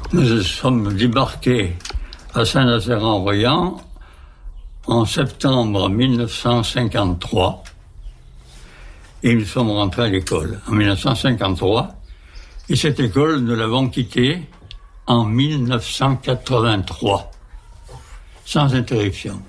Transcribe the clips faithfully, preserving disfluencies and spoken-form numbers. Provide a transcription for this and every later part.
Nous sommes débarqués à Saint-Nazaire-en-Royan en septembre mille neuf cent cinquante-trois et nous sommes rentrés à l'école en mille neuf cent cinquante-trois et cette école, nous l'avons quittée en mille neuf cent quatre-vingt-trois, sans interruption.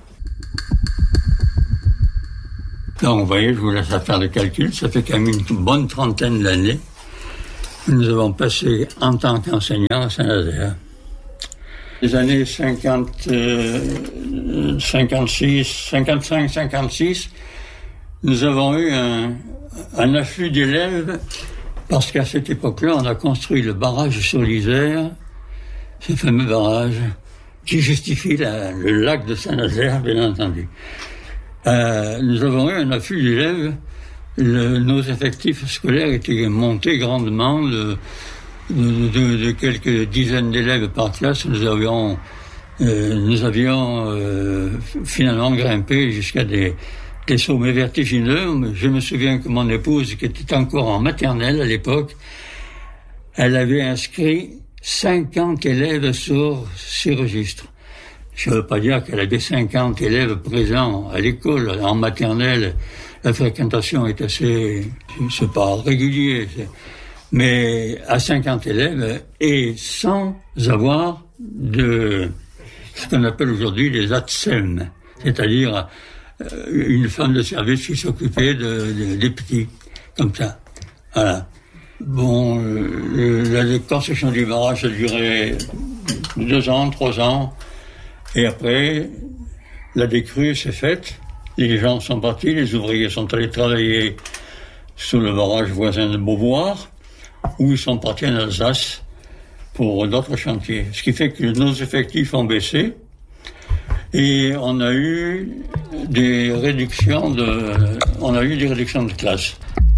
Donc, vous voyez, je vous laisse faire le calcul, ça fait quand même une bonne trentaine d'années que nous avons passé en tant qu'enseignants à Saint-Nazaire. Les années cinquante, euh, cinquante-six, cinquante-cinq, cinquante-six, nous avons eu un, un afflux d'élèves parce qu'à cette époque-là, on a construit le barrage sur l'Isère, ce fameux barrage qui justifie la, le lac de Saint-Nazaire, bien entendu. Euh, nous avons eu un afflux d'élèves. Le, nos effectifs scolaires étaient montés grandement. De, de, de, de quelques dizaines d'élèves par classe, nous avions, euh, nous avions euh, finalement grimpé jusqu'à des, des sommets vertigineux. Je me souviens que mon épouse, qui était encore en maternelle à l'époque, elle avait inscrit cinquante élèves sur ces registres. Je ne veux pas dire qu'elle avait cinquante élèves présents à l'école, en maternelle. La fréquentation est assez, c'est pas régulier, c'est, mais à cinquante élèves et sans avoir de ce qu'on appelle aujourd'hui les A T S E M, c'est-à-dire une femme de service qui s'occupait de, de, des petits, comme ça. Voilà. Bon, euh, la construction du barrage a duré deux ans, trois ans. Et après, la décrue s'est faite, les gens sont partis, les ouvriers sont allés travailler sur le barrage voisin de Beauvoir, ou ils sont partis en Alsace pour d'autres chantiers. Ce qui fait que nos effectifs ont baissé, et on a eu des réductions de, on a eu des réductions de classe.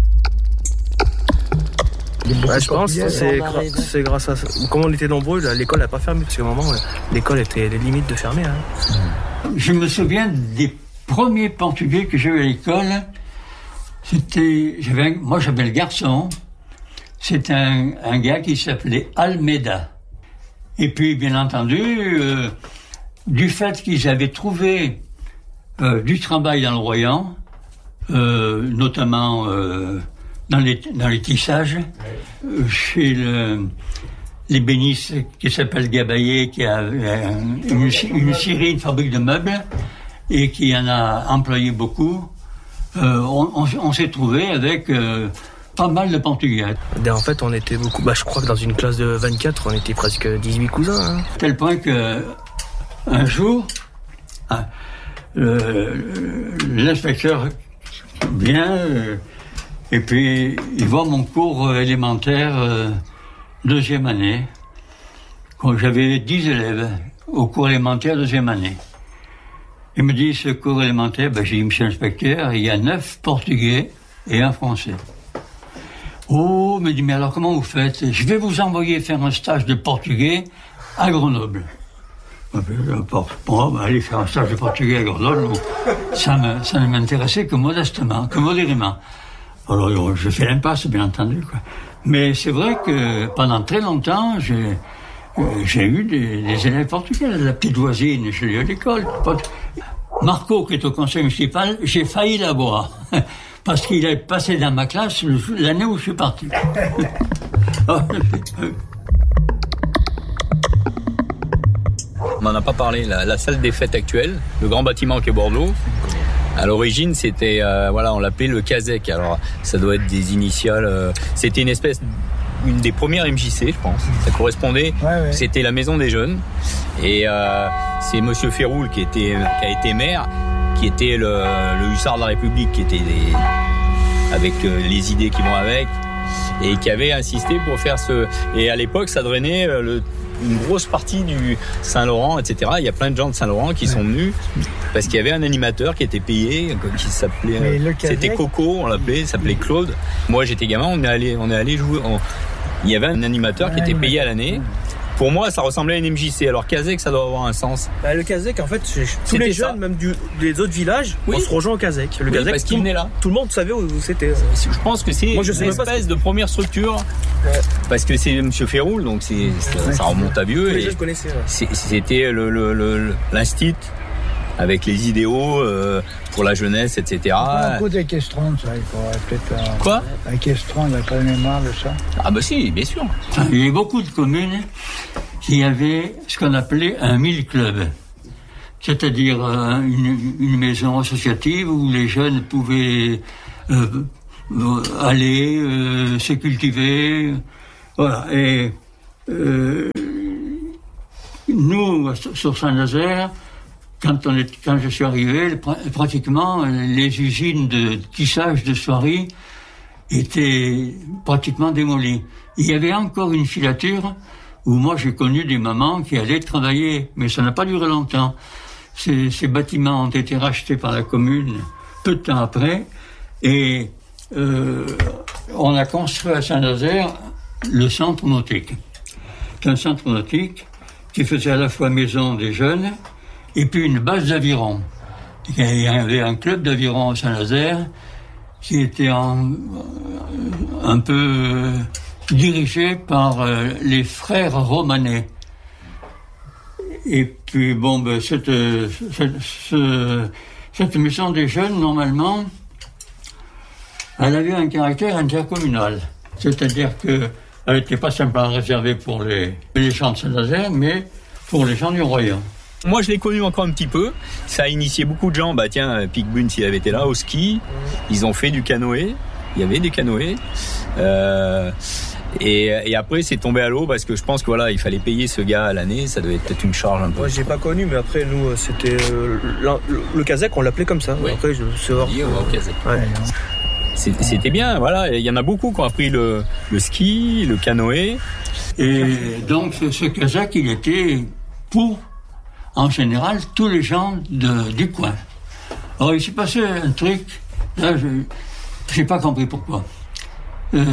Ouais, je pense que c'est, gra- c'est grâce à ça. Comme on était nombreux, là, l'école n'a pas fermé, parce qu'à un moment, l'école était les limites de fermer. Hein. Je me souviens des premiers portugais que j'ai eu à l'école. C'était, j'avais, moi j'avais le garçon. C'était un, un gars qui s'appelait Almeida. Et puis, bien entendu, euh, du fait qu'ils avaient trouvé euh, du travail dans le Royan, euh, notamment euh, dans les dans les tissages, euh, chez le, les bénisses qui s'appelle Gabayé, qui a euh, une, une scierie, une fabrique de meubles, et qui en a employé beaucoup. Euh, on, on, on s'est trouvé avec euh, pas mal de portugais. En fait, on était beaucoup. Bah, je crois que dans une classe de vingt-quatre, on était presque dix-huit cousins. Hein. À tel point que un jour, hein, le, l'inspecteur vient. Euh, Et puis, il voit mon cours élémentaire, euh, deuxième année, quand j'avais dix élèves au cours élémentaire, deuxième année. Il me dit, ce cours élémentaire, ben, j'ai dit, monsieur l'inspecteur, il y a neuf portugais et un français. Oh, il me dit, mais alors comment vous faites? Je vais vous envoyer faire un stage de portugais à Grenoble. Bon, ben, aller faire un stage de portugais à Grenoble, ça, me, ça ne m'intéressait que modestement, que modérément. Alors, je fais l'impasse, bien entendu, quoi. Mais c'est vrai que pendant très longtemps, j'ai, euh, j'ai eu des, des élèves portugais. La petite voisine, je l'ai eu à l'école. Marco, qui est au conseil municipal, j'ai failli l'avoir. Parce qu'il est passé dans ma classe l'année où je suis parti. On n'en a pas parlé. La, la salle des fêtes actuelle, le grand bâtiment qui est Bordeaux, à l'origine, c'était, euh, voilà, on l'appelait le Kazek. Alors, ça doit être des initiales. Euh, c'était une espèce, une des premières M J C, je pense. Ça correspondait. Ouais, ouais. C'était la maison des jeunes. Et euh, c'est Monsieur Féroul qui était, qui a été maire, qui était le, le hussard de la République, qui était des, avec euh, les idées qui vont avec, et qui avait insisté pour faire ce. Et à l'époque, ça drainait euh, le. Une grosse partie du Saint-Laurent, et cetera. Il y a plein de gens de Saint-Laurent qui ouais. sont venus parce qu'il y avait un animateur qui était payé, qui s'appelait, c'était Coco, on l'appelait, il s'appelait Claude. Moi, j'étais gamin, on est allé, on est allé jouer. On, il y avait un animateur ouais, qui était payé à l'année pour moi, ça ressemblait à une M J C. Alors Kazek, ça doit avoir un sens. Bah, le Kazek, en fait, tous C'était les ça. jeunes, même du, des autres villages, Oui. on se rejoint au Kazek. Le Oui, Kazek, parce qu'il tout, venait là. tout le monde savait où c'était. Je pense que c'est Moi, je sais une même pas espèce ce de première structure. Ouais. Parce que c'est Monsieur Féroul, donc c'est, ça, ça remonte à vieux. Tous les Et jeunes connaissaient. Ouais. c'est- c'était le, le, le, l'instit avec les idéaux euh, pour la jeunesse, et cetera. Un coup d'équestrante, ça, il faudrait peut-être. Euh, Quoi Équestrante, il n'y a pas de mémoire de ça. Ah bah si, bien sûr. Il y avait beaucoup de communes qui avaient ce qu'on appelait un mille club, c'est-à-dire euh, une, une maison associative où les jeunes pouvaient euh, euh, aller, euh, se cultiver, voilà. Et euh, nous, sur Saint-Nazaire, quand, on est, quand je suis arrivé, pratiquement les usines de tissage de soieries étaient pratiquement démolies. Il y avait encore une filature où moi j'ai connu des mamans qui allaient travailler, mais ça n'a pas duré longtemps. Ces, ces bâtiments ont été rachetés par la commune peu de temps après, et euh, on a construit à Saint-Nazaire le centre nautique. C'est un centre nautique qui faisait à la fois maison des jeunes et puis une base d'aviron. Il y avait un club d'aviron à Saint-Nazaire qui était en, un peu euh, dirigé par euh, les frères Romanet. Et puis, bon, ben, cette, cette, ce, cette maison des jeunes, normalement, elle avait un caractère intercommunal. C'est-à-dire que elle n'était pas simplement réservée pour les, les gens de Saint-Nazaire, mais pour les gens du royaume. Moi, je l'ai connu encore un petit peu. Ça a initié beaucoup de gens. Bah tiens, Picbun, s'il avait été là, au ski. Ils ont fait du canoë. Il y avait des canoës. Euh, et, et après, c'est tombé à l'eau parce que je pense que voilà, il fallait payer ce gars à l'année. Ça devait être peut-être une charge un peu. Moi, j'ai pas connu, mais après, nous, c'était euh, le, le Kazek, on l'appelait comme ça. Oui. Après, je sais voir. Oui, au Kazakh. Ouais. C'était bien, voilà. Il y en a beaucoup qui ont appris le, le ski, le canoë. Et donc, ce, ce Kazakh, il était pour, en général, tous les gens de, du coin. Alors, il s'est passé un truc, là, je n'ai pas compris pourquoi. Euh,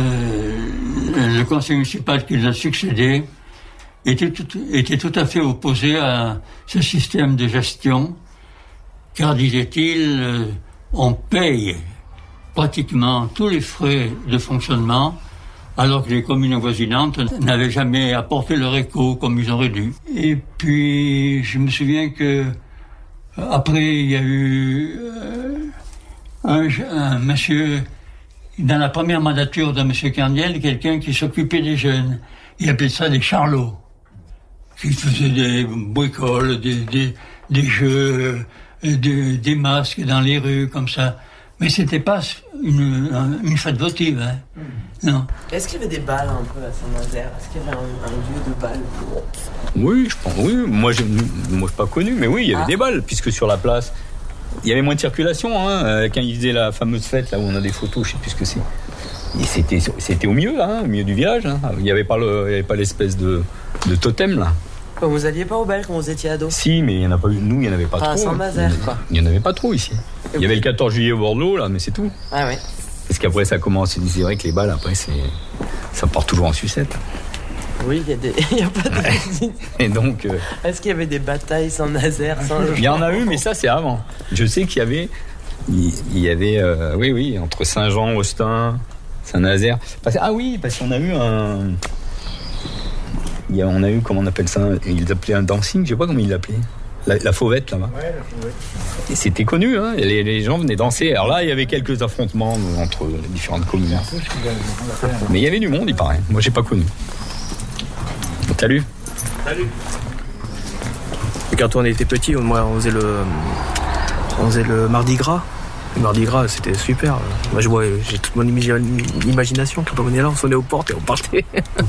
le conseil municipal qui nous a succédé était tout, était tout à fait opposé à ce système de gestion, car, disait-il, euh, on paye pratiquement tous les frais de fonctionnement, alors que les communes avoisinantes n'avaient jamais apporté leur écho comme ils auraient dû. Et puis, je me souviens que après, il y a eu euh, un, un monsieur, dans la première mandature de M. Carniel, quelqu'un qui s'occupait des jeunes. Il appelait ça des charlots, qui faisaient des bricoles, des, des, des jeux, des, des masques dans les rues, comme ça. Mais c'était pas une, une fête votive, hein. Mmh. Non. Est-ce qu'il y avait des balles un peu à Saint-Nazaire? Est-ce qu'il y avait un, un lieu de balles? Oui, je pense, oui. Moi, j'ai, moi, je pas connu, mais oui, il y avait ah. des balles, puisque sur la place, il y avait moins de circulation, hein. Quand ils faisaient la fameuse fête, là où on a des photos, je sais plus ce que c'est. Et c'était, c'était au milieu, là, hein, au milieu du village, hein. Il n'y avait pas le, il y avait pas l'espèce de, de totem, là. Vous alliez pas aux balles quand vous étiez ado? Si, mais il y en a pas eu. Nous, il y en avait pas ah, trop. À Saint-Nazaire, il, quoi. Il y en avait pas trop ici. Et il y avait le quatorze juillet au Bordeaux, là, mais c'est tout. Ah ouais. Parce qu'après, ça commence. C'est vrai que les balles, après, c'est, ça part toujours en sucette. Oui, il y a des, il y a pas de. Ouais. Et donc. Euh... Est-ce qu'il y avait des batailles Saint-Nazaire, Saint-Jean? Il y en a eu, mais ça, c'est avant. Je sais qu'il y avait, il, il y avait, euh, oui, oui, entre Saint-Jean, Austin, Saint-Nazaire. Parce, ah oui, parce qu'on a eu un. Il y a, on a eu, comment on appelle ça, ils appelaient un dancing, je sais pas comment ils l'appelaient. La, la fauvette là-bas. Ouais, la fauvette. Et c'était connu, hein. Les, les gens venaient danser. Alors là, il y avait quelques affrontements entre les différentes communes. Mais il y avait du monde, il paraît. Moi, j'ai pas connu. Salut. Salut. Et quand on était petit, moi, on faisait le, on faisait le Mardi Gras. Le Mardi Gras, c'était super. Moi, je vois, j'ai toute mon imagination. Quand on venait là, on sonnait aux portes et on partait.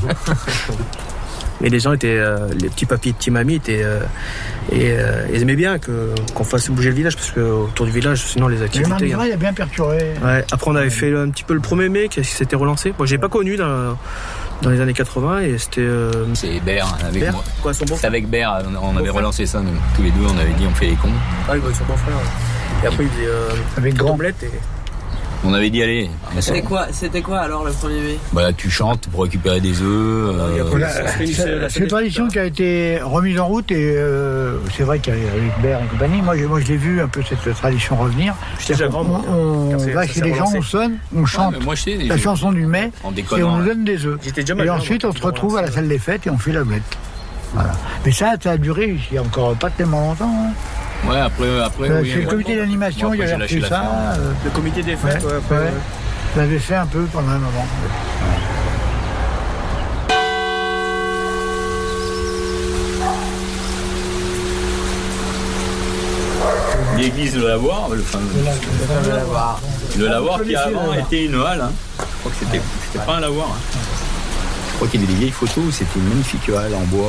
Mais les gens étaient, euh, les petits papis et petits mamies étaient, euh, et euh, ils aimaient bien que, qu'on fasse bouger le village parce que autour du village, sinon les activités. Le Mardi Gras, il a bien perturbé. Ouais. Après, on avait fait un petit peu le premier mai qui s'était relancé. Moi, j'ai pas connu dans, dans les années quatre-vingts et c'était. Euh... C'est Bert avec Bert, moi. quoi, son bon C'est avec Bert, on avait relancé ça nous, tous les deux. On avait dit on fait les cons. Ah oui, bah, ils sont bons frères. Ouais. Et après, il faisait euh, avec Grand Blette et. On avait dit allez. C'était quoi, c'était quoi alors le premier mai? Bah là, tu chantes pour récupérer des œufs. Euh, Voilà, c'est c'est une tradition qui a été remise en route et euh, c'est vrai qu'avec Bert et compagnie, moi, je- moi je l'ai vu un peu cette tradition revenir. J'étais déjà grand, On, moi, on quand c'est- va ça chez s'est les gens, relancé. on sonne, on chante mais moi, je sais, la je- chanson du mai en et déconnant, on nous là. donne des œufs. J'étais déjà Et majeur, ensuite donc, on se retrouve à la relancé. salle des fêtes et on fait la omelette. Voilà. Mais ça, ça a duré il y a encore pas tellement longtemps. Hein. Ouais, après, après. Euh, oui, c'est le ouais. comité d'animation, Bon, il après, avait j'ai repris lâché ça. l'affaire. euh, Le comité des ouais, fêtes, ouais, après, ouais. ouais. Je l'avais fait un peu pendant un moment. L'église de Lavoir, le fameux. De l'avoir. Le Lavoir qui avant était une halle. Hein. Je crois que c'était, c'était pas un lavoir. Hein. Je crois qu'il y a des vieilles photos où c'était une magnifique halle en bois.